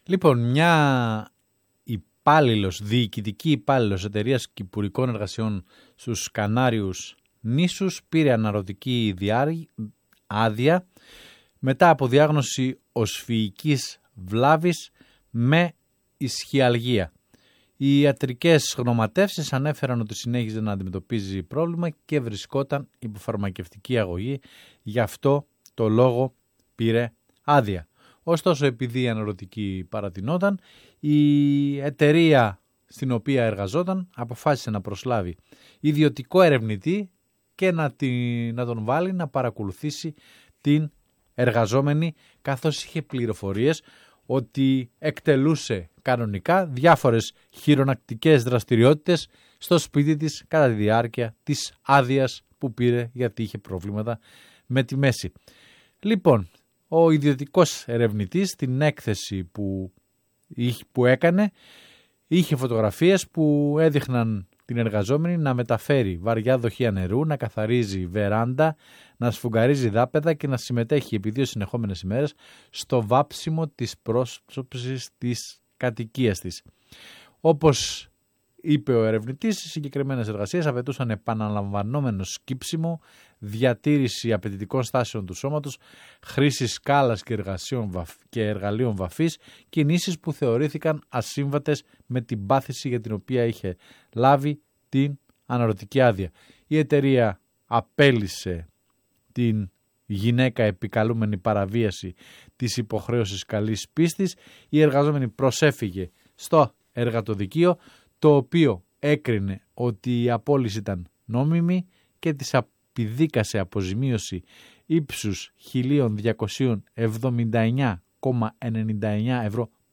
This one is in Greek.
Λοιπόν, μια διοικητική υπάλληλος εταιρείας κυπουρικών εργασιών στους Κανάριους νήσους πήρε αναρωτική άδεια μετά από διάγνωση οσφυϊκής βλάβης με ισχυαλγία. Οι ιατρικές γνωματεύσεις ανέφεραν ότι συνέχιζε να αντιμετωπίζει πρόβλημα και βρισκόταν υπό φαρμακευτική αγωγή, γι' αυτό το λόγο πήρε άδεια. Ωστόσο, επειδή η αναρωτική παρατηνόταν, η εταιρεία στην οποία εργαζόταν αποφάσισε να προσλάβει ιδιωτικό ερευνητή και να τον βάλει να παρακολουθήσει την εργαζόμενη, καθώς είχε πληροφορίες ότι εκτελούσε κανονικά διάφορες χειρονακτικές δραστηριότητες στο σπίτι της κατά τη διάρκεια της άδειας που πήρε, γιατί είχε προβλήματα με τη μέση. Λοιπόν, ο ιδιωτικός ερευνητής στην έκθεση που έκανε είχε φωτογραφίες που έδειχναν την εργαζόμενη να μεταφέρει βαριά δοχεία νερού, να καθαρίζει βεράντα, να σφουγγαρίζει δάπεδα και να συμμετέχει επί 2 συνεχόμενες ημέρες στο βάψιμο της πρόσωψης της κατοικίας της. Όπως είπε ο ερευνητής, οι συγκεκριμένες εργασίες απαιτούσαν επαναλαμβανόμενο σκύψιμο, διατήρηση απαιτητικών στάσεων του σώματος, χρήση σκάλας και εργαλείων βαφής, κινήσεις που θεωρήθηκαν ασύμβατες με την πάθηση για την οποία είχε λάβει την αναρωτική άδεια. Η εταιρεία απέλησε την γυναίκα επικαλούμενη παραβίαση της υποχρέωσης καλής πίστης. Η εργαζόμενη προσέφυγε στο εργατοδικείο, το οποίο έκρινε ότι η απόλυση ήταν νόμιμη και της επιδίκασε αποζημίωση ύψους 1.279,99 ευρώ